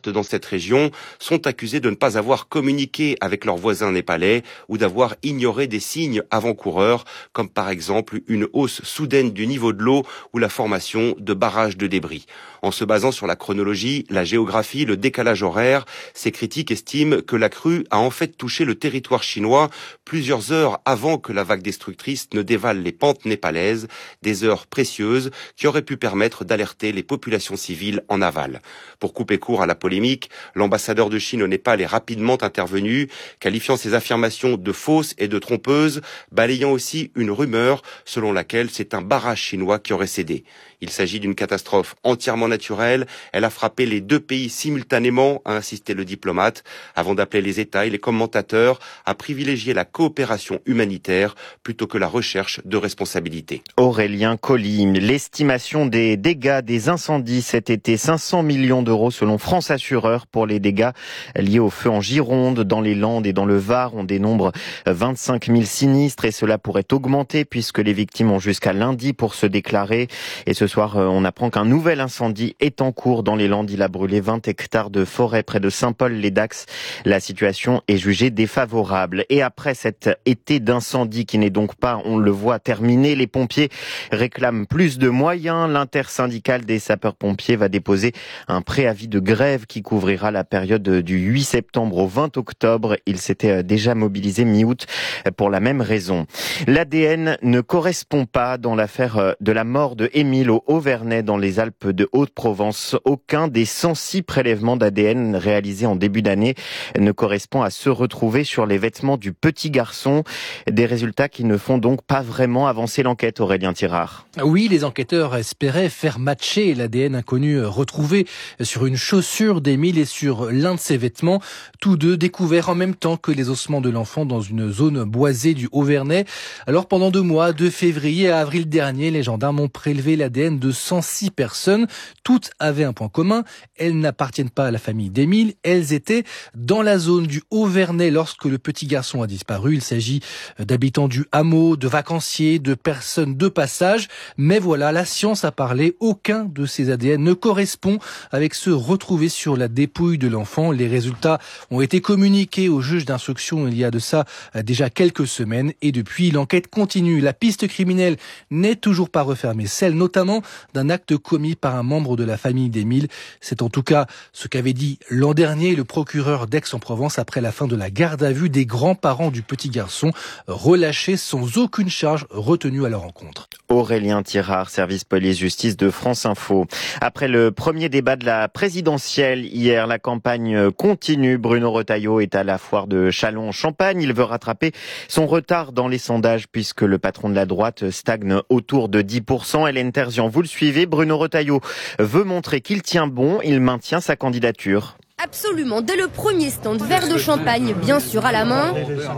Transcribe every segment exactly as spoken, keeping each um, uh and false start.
partent dans cette région sont accusés de ne pas avoir communiqué avec leurs voisins népalais ou d'avoir ignoré des signes avant-coureurs, comme par exemple une hausse soudaine du niveau de l'eau ou la formation de barrages de débris. En se basant sur la chronologie, la géographie, le décalage horaire, ces critiques estiment que la crue a en fait touché le territoire chinois plusieurs heures avant que la vague destructrice ne dévale les pentes népalaises, des heures précieuses qui auraient pu permettre d'alerter les populations civiles en aval. Pour couper court à la polémique, l'ambassadeur de Chine au Népal est rapidement intervenu, qualifiant ces affirmations de fausses et de trompeuses, balayant aussi une rumeur selon laquelle c'est un barrage chinois qui aurait cédé. Il s'agit d'une catastrophe entièrement naturelle. Elle a frappé les deux pays simultanément, a insisté le diplomate, avant d'appeler les États et les commentateurs à privilégier la coopération humanitaire plutôt que la recherche de responsabilité. Aurélien Colli, l'estimation des dégâts des incendies cet été, cinq cents millions d'euros selon France Assureur pour les dégâts liés au feu en Gironde, dans les Landes et dans le Var. On dénombre vingt-cinq mille sinistres et cela pourrait augmenter puisque les victimes ont jusqu'à lundi pour se déclarer. Et ce soir, on apprend qu'un nouvel incendie est en cours dans les Landes. Il a brûlé vingt hectares de forêt près de Saint-Paul-les-Dax. La situation est jugée défavorable. Et après cet été d'incendie qui n'est donc pas, on le voit, terminé, les pompiers réclament plus de moyens. L'intersyndicale des sapeurs-pompiers va déposer un préavis de grève qui couvrira la période du huit septembre au vingt octobre. Il s'était déjà mobilisé mi-août pour la même raison. L'A D N ne correspond pas dans l'affaire de la mort de Émile au Auvernais dans les Alpes de Haute-Provence. Aucun des cent six prélèvements d'A D N réalisés en début d'année ne correspond à ceux retrouvés sur les vêtements du petit garçon. Des résultats qui ne font donc pas vraiment avancer l'enquête, Aurélien Tirard. Oui, les enquêteurs espéraient faire matcher l'A D N inconnu retrouvé sur une chaussure d'Émile et sur l'un de ses vêtements, tous deux découverts en même temps que les ossements de l'enfant dans une zone boisée du Auvernais. Alors pendant deux mois, de février à avril dernier, les gendarmes ont prélevé l'A D N de cent six personnes. Toutes avaient un point commun, elles n'appartiennent pas à la famille d'Émile, elles étaient dans la zone du Auvernais lorsque le petit garçon a disparu. Il s'agit d'habitants du hameau, de vacanciers, de personnes de passage. Mais voilà, la science a parlé, aucun de ces A D N ne correspond avec ceux retrouvés sur la dépouille de l'enfant. Les résultats ont été communiqués au juge d'instruction il y a de ça déjà quelques semaines et depuis l'enquête continue. La piste criminelle n'est toujours pas refermée, celle notamment d'un acte commis par un membre de la famille d'Émile. C'est en tout cas ce qu'avait dit l'an dernier le procureur d'Aix-en-Provence après la fin de la garde à vue des grands-parents du petit garçon, relâchés sans aucune charge retenue à leur encontre. Aurélien Tirard, service police-justice de France Info. Après le premier débat de la présidentielle hier, la campagne continue. Bruno Retailleau est à la foire de Châlons-en-Champagne. Il veut rattraper son retard dans les sondages puisque le patron de la droite stagne autour de dix pour cent. Hélène Terzian, vous le suivez, Bruno Retailleau veut montrer qu'il tient bon, il maintient sa candidature. Absolument, dès le premier stand, verre de champagne bien sûr à la main,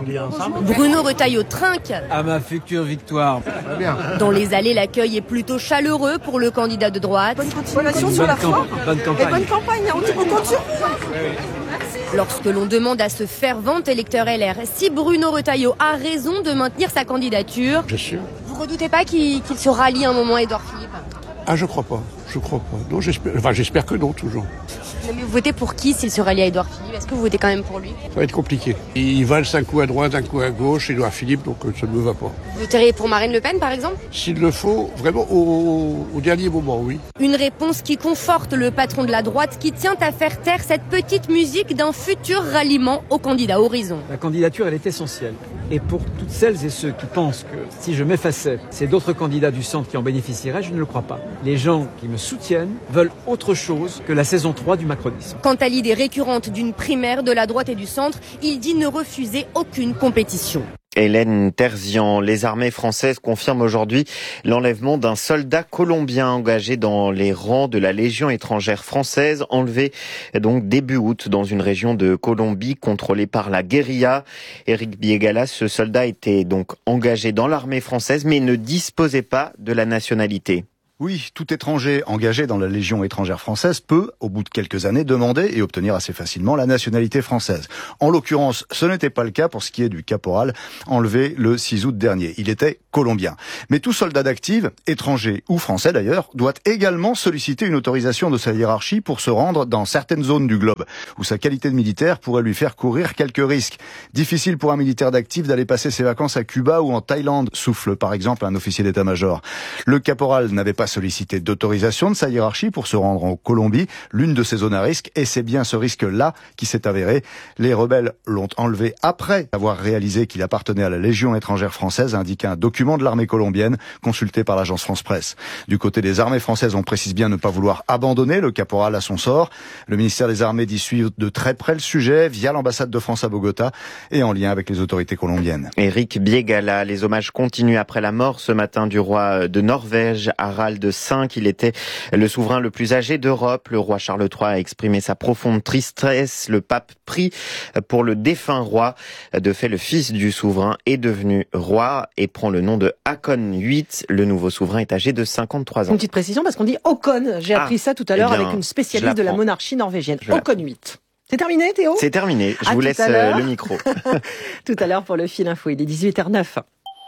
Bruno Retailleau trinque. À ma future victoire. Dans les allées, l'accueil est plutôt chaleureux pour le candidat de droite. Bonne continuation sur la foi. Bonne campagne. Et bonne campagne, on compte sur vous. Lorsque l'on demande à ce fervent électeur L R si Bruno Retailleau a raison de maintenir sa candidature, bien sûr. Vous redoutez pas qu'il qu'il se rallie un moment à Édouard Philippe? Ah, je crois pas. Je crois pas. Non, j'espère. Enfin, j'espère que non, toujours. Mais vous votez pour qui s'il se rallie à Édouard Philippe? Est-ce que vous votez quand même pour lui? Ça va être compliqué. Il valse un coup à droite, un coup à gauche, Édouard Philippe, donc ça ne me va pas. Vous voteriez pour Marine Le Pen, par exemple? S'il le faut, vraiment au, au dernier moment, oui. Une réponse qui conforte le patron de la droite qui tient à faire taire cette petite musique d'un futur ralliement au candidat Horizon. La candidature, elle est essentielle. Et pour toutes celles et ceux qui pensent que si je m'effaçais, c'est d'autres candidats du centre qui en bénéficieraient, je ne le crois pas. Les gens qui me soutiennent veulent autre chose que la saison trois du macronisme. Quant à l'idée récurrente d'une primaire de la droite et du centre, il dit ne refuser aucune compétition. Hélène Terzian, les armées françaises confirment aujourd'hui l'enlèvement d'un soldat colombien engagé dans les rangs de la Légion étrangère française, enlevé donc début août dans une région de Colombie contrôlée par la guérilla. Éric Biegalas, ce soldat était donc engagé dans l'armée française mais ne disposait pas de la nationalité. Oui, tout étranger engagé dans la Légion étrangère française peut, au bout de quelques années, demander et obtenir assez facilement la nationalité française. En l'occurrence, ce n'était pas le cas pour ce qui est du caporal enlevé le six août dernier. Il était colombien. Mais tout soldat d'active, étranger ou français d'ailleurs, doit également solliciter une autorisation de sa hiérarchie pour se rendre dans certaines zones du globe, où sa qualité de militaire pourrait lui faire courir quelques risques. Difficile pour un militaire d'active d'aller passer ses vacances à Cuba ou en Thaïlande, souffle par exemple un officier d'état-major. Le caporal n'avait pas sollicité d'autorisation de sa hiérarchie pour se rendre en Colombie, l'une de ces zones à risque, et c'est bien ce risque-là qui s'est avéré. Les rebelles l'ont enlevé après avoir réalisé qu'il appartenait à la Légion étrangère française, indique un document de l'armée colombienne consulté par l'agence France-Presse. Du côté des armées françaises, on précise bien ne pas vouloir abandonner le caporal à son sort. Le ministère des Armées dit suivre de très près le sujet via l'ambassade de France à Bogota et en lien avec les autorités colombiennes. Éric Biégala, les hommages continuent après la mort ce matin du roi de Norvège, Harald cinq. Il était le souverain le plus âgé d'Europe. Le roi Charles trois a exprimé sa profonde tristesse. Le pape prie pour le défunt roi. De fait, le fils du souverain est devenu roi et prend le nom de Haakon huit. Le nouveau souverain est âgé de cinquante-trois ans. Une petite précision parce qu'on dit Haakon. J'ai appris ah, ça tout à l'heure eh avec une spécialiste de la monarchie norvégienne. Haakon huit. C'est terminé, Théo ? C'est terminé. Je à vous laisse le micro. Tout à l'heure pour le fil info. Il est dix-huit heures neuf.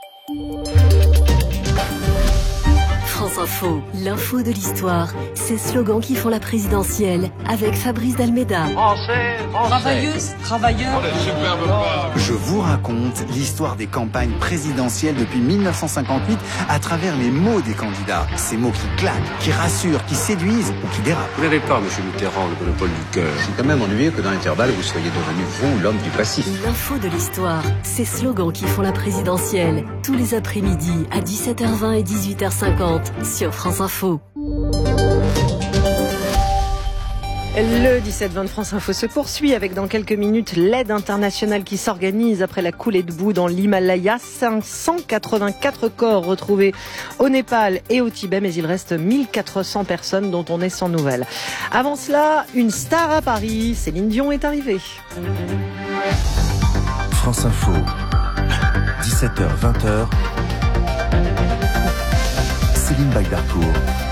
France Info, l'info de l'histoire, ces slogans qui font la présidentielle, avec Fabrice Dalméda. Français, français. Travailleuse, travailleurs. Je vous raconte l'histoire des campagnes présidentielles depuis mille neuf cent cinquante-huit à travers les mots des candidats. Ces mots qui claquent, qui rassurent, qui séduisent ou qui dérapent. Vous n'avez pas, monsieur Mitterrand, le monopole du cœur. C'est quand même ennuyeux que dans l'intervalle, vous soyez devenu, vous, l'homme du passif. L'info de l'histoire, ces slogans qui font la présidentielle, tous les après-midi à dix-sept heures vingt et dix-huit heures cinquante. Sur France Info. Le dix-sept vingt de France Info se poursuit avec dans quelques minutes l'aide internationale qui s'organise après la coulée de boue dans l'Himalaya. cinq cent quatre-vingt-quatre corps retrouvés au Népal et au Tibet, mais il reste mille quatre cents personnes dont on est sans nouvelles. Avant cela, une star à Paris, Céline Dion est arrivée. France Info, dix-sept heures vingt. Céline Bagdarcourt.